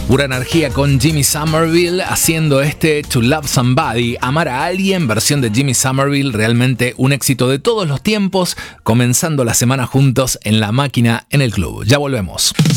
Pura energía con Jimmy Somerville haciendo To Love Somebody, Amar a Alguien, versión de Jimmy Somerville, realmente un éxito de todos los tiempos, comenzando la semana juntos en La Máquina en el club. Ya volvemos.